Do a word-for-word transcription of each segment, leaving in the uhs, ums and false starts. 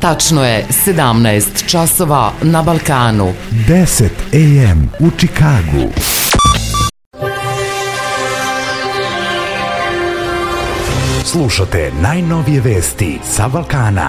Tačno je sedamnaest časova na Balkanu. deset a m u Čikagu. Slušate najnovije vesti sa Balkana.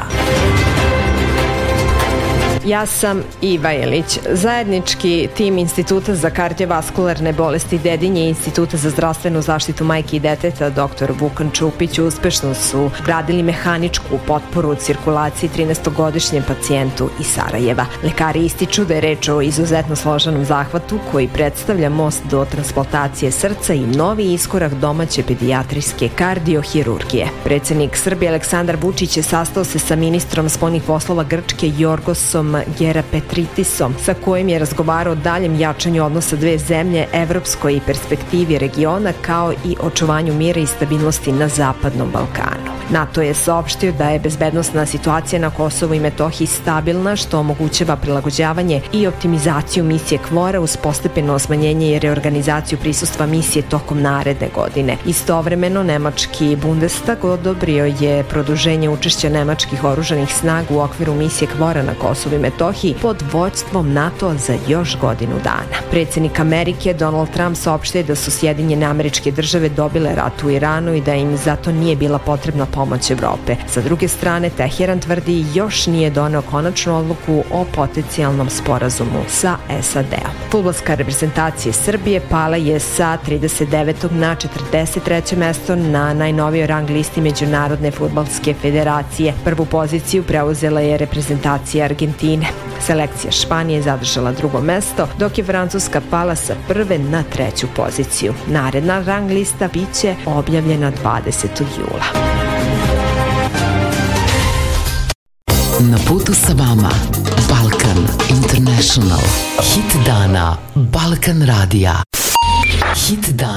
Ja sam Iva Ilić. Zajednički tim Instituta za kardiovaskularne bolesti Dedinje i Instituta za zdravstvenu zaštitu majke i deteta dr Vukan Čupić uspešno su gradili mehaničku potporu u cirkulaciji trinaestogodišnjem pacijentu iz Sarajeva. Lekari ističu da je reč o izuzetno složenom zahvatu koji predstavlja most do transplantacije srca i novi iskorak domaće pedijatrijske kardiohirurgije. Predsednik Srbije Aleksandar Vučić je sastao se sa ministrom spoljnih poslova Grčke Jorgosom Gerapetritisom, sa kojim je razgovarao o daljem jačanju odnosa dve zemlje, evropskoj perspektivi regiona, kao i očuvanju mira i stabilnosti na Zapadnom Balkanu. NATO je saopštio da je bezbednosna situacija na Kosovu i Metohiji stabilna, što omogućava prilagođavanje i optimizaciju misije KFOR-a uz postepeno smanjenje i reorganizaciju prisustva misije tokom naredne godine. Istovremeno, nemački Bundestag odobrio je produženje učešća nemačkih oružanih snaga u okviru misije KFOR-a na Kosovu i Metohiji pod vođstvom NATO za još godinu dana. Predsjednik Amerike Donald Trump saopštio da su Sjedinjene Američke Države dobile rat u Iranu i da im zato nije bila potrebna pomoć Evrope. Sa druge strane, Teheran tvrdi još nije doneo konačnu odluku o potencijalnom sporazumu sa S A D-om. Fudbalska reprezentacija Srbije pala je sa trideset devetog na četrdeset treće mesto na najnovijoj rang listi Međunarodne fudbalske federacije. Prvu poziciju preuzela je reprezentacija Argentine. Selekcija Španije zadržala drugo mesto, dok je Francuska pala sa prve na treću poziciju. Naredna rang lista biće objavljena dvadesetog jula. Na putu sa vama Balkan International. Hit dana Balkan radija. Hit dana.